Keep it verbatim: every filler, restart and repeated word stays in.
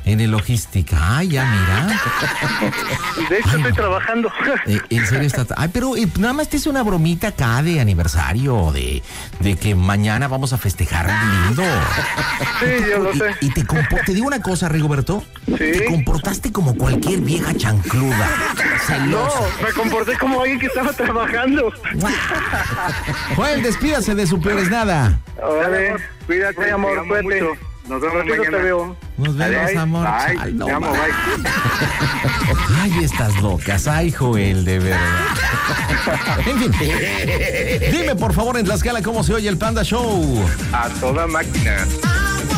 En el logística. Ay, ya, mira. De hecho, Ay, estoy no. trabajando. Eh, en serio está. Ay, pero eh, nada más te hice una bromita acá de aniversario, de, de que mañana vamos a festejar lindo. Sí, yo lo Y, sé. y te, compo- te digo una cosa, Rigoberto. Sí. Te comportaste como cualquier vieja chancluda. No, Celosa. me comporté como alguien que estaba trabajando. Joel, despídase de su peores nada. Órale, Cuídate, mi amor, te amo cuídate. mucho. Nos vemos Ratito mañana. te veo. Nos vemos, Bye, amor. bye. Chal, no Te amo, más. bye. Ay, estas locas. Ay, Joel, de verdad. En fin. Dime, por favor, en Tlaxcala, ¿cómo se oye el Panda Show? A toda máquina.